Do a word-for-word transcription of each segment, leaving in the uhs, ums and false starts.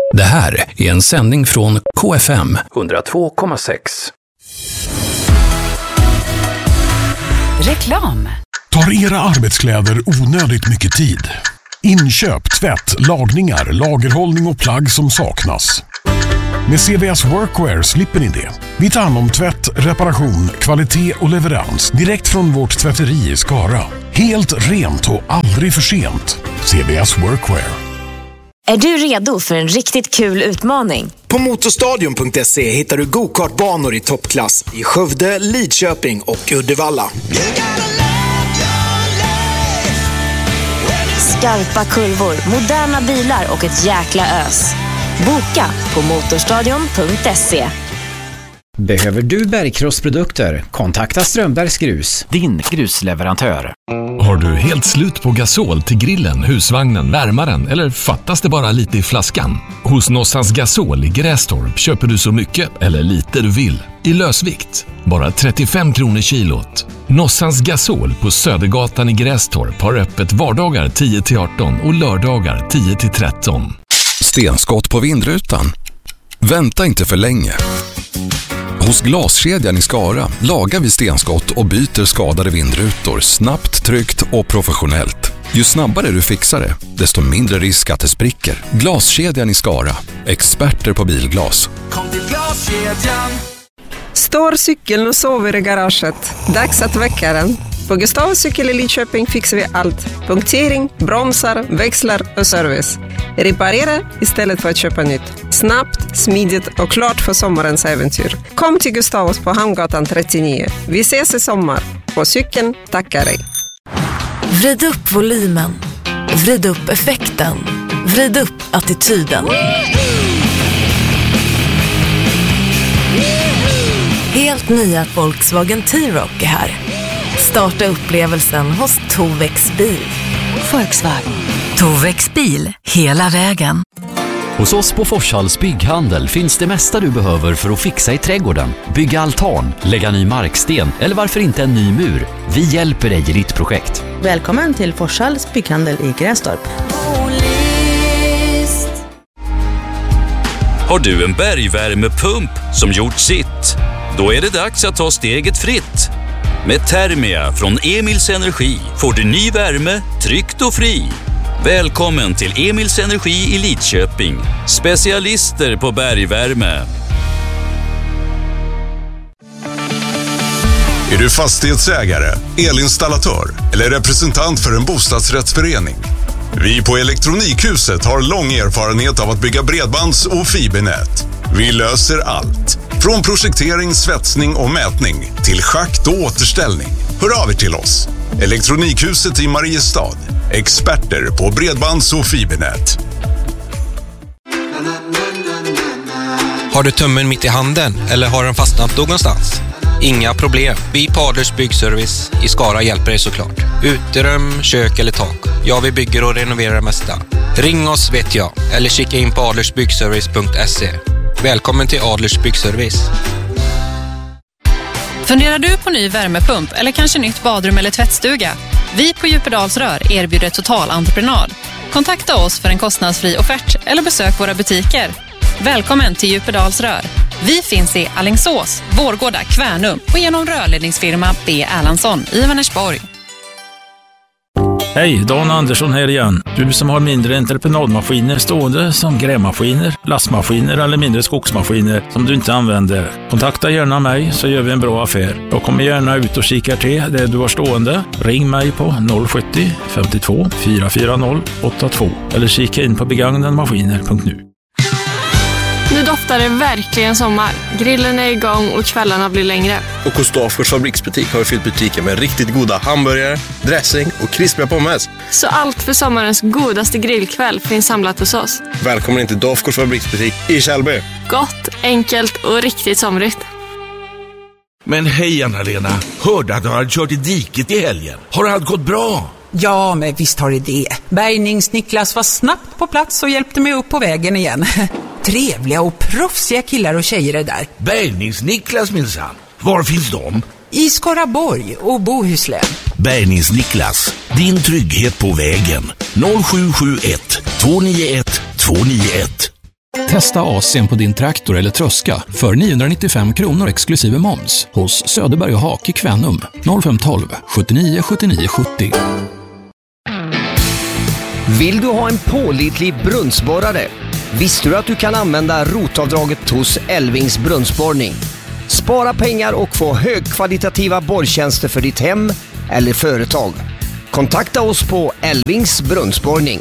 Det här är en sändning från K F M hundratvå komma sex. Reklam. Tar era arbetskläder onödigt mycket tid? Inköp, tvätt, lagningar, lagerhållning och plagg som saknas. Med C V S Workwear slipper ni det. Vi tar hand om tvätt, reparation, kvalitet och leverans direkt från vårt tvätteri i Skara. Helt rent och aldrig för sent. C V S Workwear. Är du redo för en riktigt kul utmaning? På motorstadion punkt se hittar du go-kartbanor i toppklass i Skövde, Lidköping och Uddevalla. Skarpa kurvor, moderna bilar och ett jäkla ös. Boka på motorstadion punkt se. Behöver du bergkrossprodukter? Kontakta Strömbergs Grus, din grusleverantör. Har du helt slut på gasol till grillen, husvagnen, värmaren eller fattas det bara lite i flaskan? Hos Nossans Gasol i Grästorp köper du så mycket eller lite du vill. I lösvikt, bara trettiofem kronor kilot. Nossans Gasol på Södergatan i Grästorp har öppet vardagar tio till arton och lördagar tio till tretton. Stenskott på vindrutan? Vänta inte för länge. Hos Glaskedjan i Skara lagar vi stenskott och byter skadade vindrutor snabbt, tryggt och professionellt. Ju snabbare du fixar det, desto mindre risk att det spricker. Glaskedjan i Skara. Experter på bilglas. Kom till Glaskedjan. Står cykeln och sover i garaget. Dags att väcka den. På Gustav Cykel i Lidköping fixar vi allt. Punktering, bromsar, växlar och service. Reparera istället för att köpa nytt. Snabbt, smidigt och klart för sommarens äventyr. Kom till Gustavs på Hamngatan trettionio. Vi ses i sommar. På cykeln tackar dig. Vrid upp volymen. Vrid upp effekten. Vrid upp attityden. Helt nya Volkswagen T-Roc är här. Starta upplevelsen hos Tovex bil. Volkswagen. Tovex bil, hela vägen. Hos oss på Forshalls bygghandel finns det mesta du behöver för att fixa i trädgården. Bygga altan, lägga ny marksten eller varför inte en ny mur. Vi hjälper dig i ditt projekt. Välkommen till Forshalls bygghandel i Grästorp. Har du en bergvärmepump som gjort sitt? Då är det dags att ta steget fritt. Med Thermia från Emils Energi får du ny värme, tryggt och fri. Välkommen till Emils Energi i Lidköping. Specialister på bergvärme. Är du fastighetsägare, elinstallatör eller representant för en bostadsrättsförening? Vi på Elektronikhuset har lång erfarenhet av att bygga bredbands- och fibernät. Vi löser allt. Från projektering, svetsning och mätning till schakt och återställning. Hör av er till oss. Elektronikhuset i Mariestad. Experter på bredbands- och fibernät. Har du tummen mitt i handen eller har den fastnat någonstans? Inga problem. Vi på Adlers Byggservice i Skara hjälper dig såklart. Uterum, kök eller tak. Ja, vi bygger och renoverar det mesta. Ring oss vet jag. Eller kika in på adlersbyggservice punkt se. Välkommen till Adlers Byggservice. Funderar du på ny värmepump eller kanske nytt badrum eller tvättstuga? Vi på Djupedalsrör erbjuder totalentreprenad. Kontakta oss för en kostnadsfri offert eller besök våra butiker. Välkommen till Djupedalsrör. Vi finns i Alingsås, Vårgårda, Kvärnum och genom rörledningsfirma B. Erlandsson i Vänersborg. Hej, Dan Andersson här igen. Du som har mindre entreprenadmaskiner stående som grävmaskiner, lastmaskiner eller mindre skogsmaskiner som du inte använder. Kontakta gärna mig så gör vi en bra affär. Jag kommer gärna ut och kikar till det du har stående. Ring mig på noll sjuttio femtiotvå fyrahundrafyrtio åttiotvå eller kika in på begagnadmaskiner punkt nu. Nu doftar det verkligen sommar. Grillen är igång och kvällarna blir längre. Och hos Dafgårds fabriksbutik har vi fyllt butiken med riktigt goda hamburgare, dressing och krispiga pommes. Så allt för sommarens godaste grillkväll finns samlat hos oss. Välkommen till Dafgårds fabriksbutik i Kjellby. Gott, enkelt och riktigt somrigt. Men hej Anna-Lena, hörde att du hade kört i diket i helgen. Har allt gått bra? Ja, men visst har det det. Bärgnings-Niklas var snabbt på plats och hjälpte mig upp på vägen igen. Trevliga och proffsiga killar och tjejer är där. Bärgnings-Niklas minsann. Var finns de? I Skaraborg och Bohuslän. Bärgnings-Niklas, din trygghet på vägen. noll sju sju ett två nio ett två nio ett. Testa A C på din traktor eller tröska för niohundranittiofem kronor exklusive moms hos Söderberg och Hak i Kvänum. noll fem ett två sjuttionio sjuttionio sjuttio. Vill du ha en pålitlig brunnsborrare? Visste du att du kan använda rotavdraget hos Elvings brunnsborrning? Spara pengar och få högkvalitativa borrtjänster för ditt hem eller företag. Kontakta oss på Elvings brunnsborrning.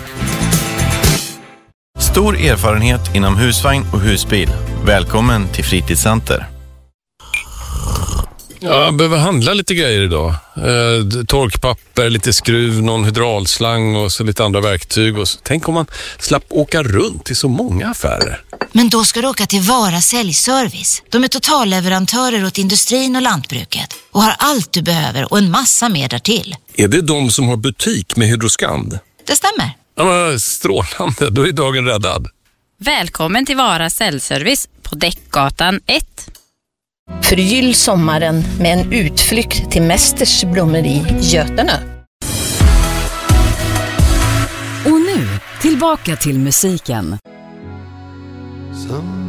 Stor erfarenhet inom husvagn och husbil. Välkommen till Fritidscenter. Ja, jag behöver handla lite grejer idag. Eh, torkpapper, lite skruv, någon hydraulslang och så lite andra verktyg. Och så. Tänk om man slapp åka runt till så många affärer. Men då ska du åka till Vara Säljservice. De är totalleverantörer åt industrin och lantbruket och har allt du behöver och en massa mer därtill. Är det de som har butik med Hydroskand? Det stämmer. Ja, men strålande, då är dagen räddad. Välkommen till Vara Säljservice på Däckgatan ett. Förgyll sommaren med en utflykt till Mästers blommeri Götene. Och nu, tillbaka till musiken. Some